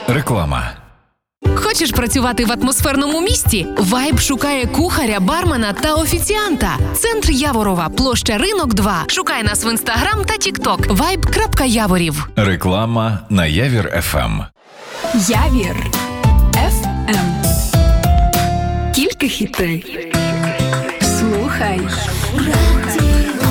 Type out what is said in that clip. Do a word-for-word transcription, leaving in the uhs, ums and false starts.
Реклама. Хочеш працювати в атмосферному місті? Вайб шукає кухаря, бармена та офіціанта. Центр Яворова, площа Ринок два. Шукай нас в Інстаграм та Тікток. вайб крапка яворів. Реклама на Явір еф ем. Явір еф ем. Тільки хіти. Слухай. Радіо.